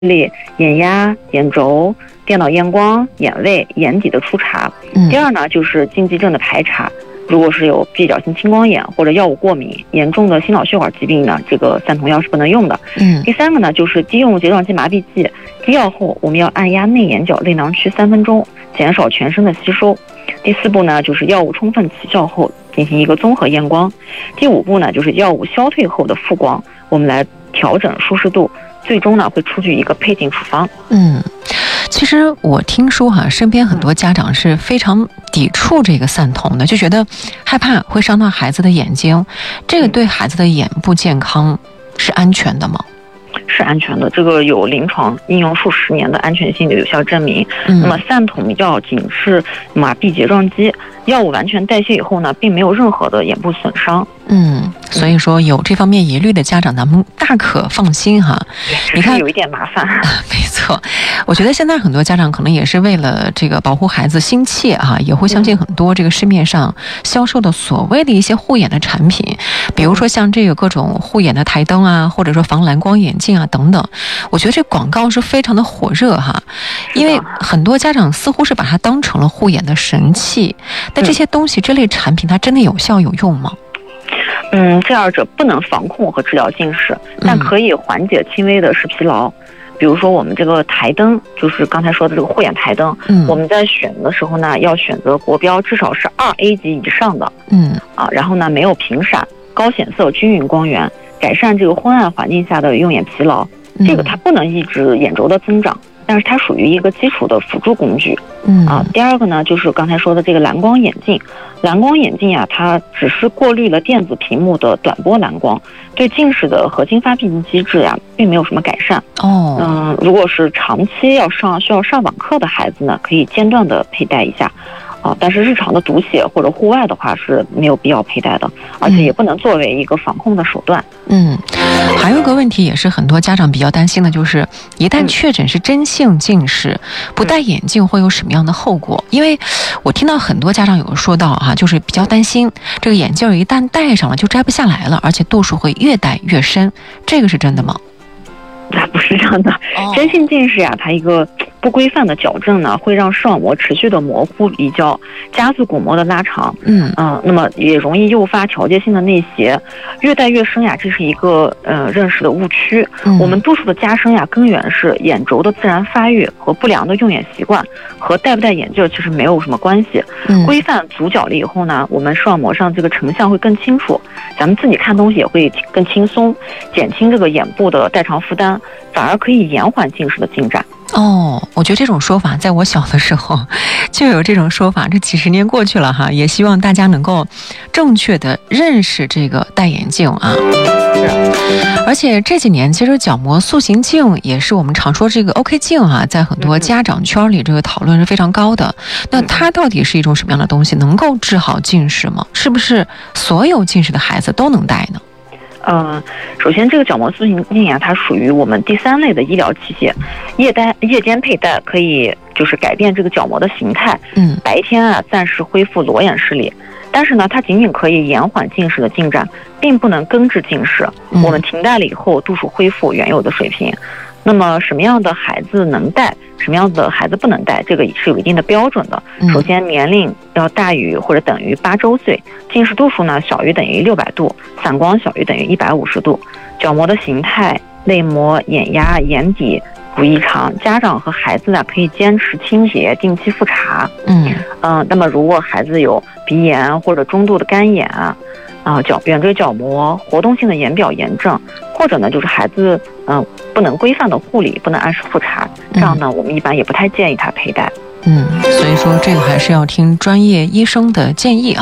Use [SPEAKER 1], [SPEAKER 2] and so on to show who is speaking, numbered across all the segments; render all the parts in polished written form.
[SPEAKER 1] 力、眼压、眼轴、电脑验光、眼位、眼底的初查。第二呢，就是禁忌症的排查。如果是有闭角性青光眼或者药物过敏、严重的心脑血管疾病呢，这个散瞳药是不能用的。第三个呢，就是低用睫状肌麻痹剂，滴药后我们要按压内眼角泪囊区3分钟，减少全身的吸收。第4步呢，就是药物充分起效后进行一个综合验光。第5步呢，就是药物消退后的复光，我们来调整舒适度，最终呢会出具一个配镜处方。
[SPEAKER 2] 其实我听说身边很多家长是非常抵触这个散瞳的，就觉得害怕会伤到孩子的眼睛，这个对孩子的眼部健康是安全的吗？
[SPEAKER 1] 是安全的，这个有临床应用数十年的安全性的有效证明。那么散瞳药仅是麻痹睫状肌，药物完全代谢以后呢，并没有任何的眼部损伤。
[SPEAKER 2] 所以说有这方面疑虑的家长，咱们大可放心哈。
[SPEAKER 1] 你看有一点麻烦。
[SPEAKER 2] 没错，我觉得现在很多家长可能也是为了这个保护孩子心切也会相信很多这个市面上销售的所谓的一些护眼的产品，比如说像这个各种护眼的台灯啊，或者说防蓝光眼镜啊等等。我觉得这广告是非常的火热因为很多家长似乎是把它当成了护眼的神器。但这些东西这类产品它真的有效有用吗？
[SPEAKER 1] 这二者不能防控和治疗近视，但可以缓解轻微的视疲劳。比如说我们这个台灯，就是刚才说的这个护眼台灯，我们在选的时候呢，要选择国标至少是2A 级以上的，然后呢没有频闪、高显色、均匀光源，改善这个昏暗环境下的用眼疲劳。这个它不能抑制眼轴的增长，但是它属于一个基础的辅助工具。第二个呢，就是刚才说的这个蓝光眼镜。蓝光眼镜它只是过滤了电子屏幕的短波蓝光，对近视的核心发病机制并没有什么改善。如果是长期需要上网课的孩子呢，可以间断的佩戴一下。但是日常的读写或者户外的话是没有必要佩戴的，而且也不能作为一个防控的手段。
[SPEAKER 2] 还有一个问题也是很多家长比较担心的，就是一旦确诊是真性近视，不戴眼镜会有什么样的后果？因为我听到很多家长有说到就是比较担心这个眼镜一旦戴上了就摘不下来了，而且度数会越戴越深，这个是真的吗？
[SPEAKER 1] 不是这样的。真性近视它一个不规范的矫正呢，会让视网膜持续的模糊离焦，加速巩膜的拉长。那么也容易诱发调节性的内斜，越戴越深这是一个认识的误区。我们度数的加深根源是眼轴的自然发育和不良的用眼习惯，和戴不戴眼镜其实没有什么关系。规范足角了以后呢，我们视网膜上这个成像会更清楚，咱们自己看东西也会更轻松，减轻这个眼部的代偿负担，反而可以延缓近视的进展。
[SPEAKER 2] 我觉得这种说法在我小的时候就有这种说法，这几10年过去了也希望大家能够正确的认识这个戴眼镜而且这几年其实角膜塑形镜也是我们常说这个 OK 镜在很多家长圈里这个讨论是非常高的。那它到底是一种什么样的东西，能够治好近视吗？是不是所有近视的孩子都能戴呢？
[SPEAKER 1] 首先这个角膜塑形镜它属于我们第3类的医疗器械，夜间佩戴可以就是改变这个角膜的形态，白天暂时恢复裸眼视力，但是呢它仅仅可以延缓近视的进展，并不能根治近视。我们停戴了以后度数恢复原有的水平。那么什么样的孩子能戴，什么样的孩子不能戴，这个是有一定的标准的。首先年龄要大于或者等于8周岁，近视度数呢小于等于600度，散光小于等于150度，角膜的形态、泪膜、眼压、眼底不异常，家长和孩子可以坚持清洁，定期复查。那么如果孩子有鼻炎或者中度的干眼圆锥角膜、活动性的眼表炎症，或者呢就是孩子不能规范的护理，不能按时复查，这样呢我们一般也不太建议他佩戴。
[SPEAKER 2] 所以说这个还是要听专业医生的建议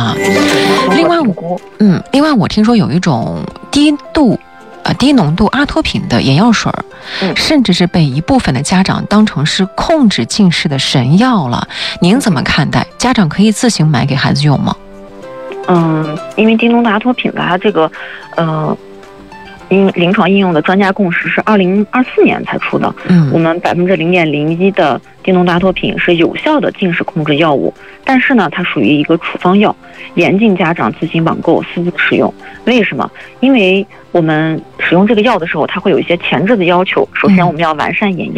[SPEAKER 2] 另外我听说有一种低浓度阿托品的眼药水，甚至是被一部分的家长当成是控制近视的神药了。您怎么看待？家长可以自行买给孩子用吗？
[SPEAKER 1] 因为低浓度阿托品它这个临床应用的专家共识是2024年才出的。我们0.01%的地动达托品是有效的近视控制药物，但是呢，它属于一个处方药，严禁家长自行网购私自使用。为什么？因为我们使用这个药的时候，它会有一些前置的要求。首先，我们要完善眼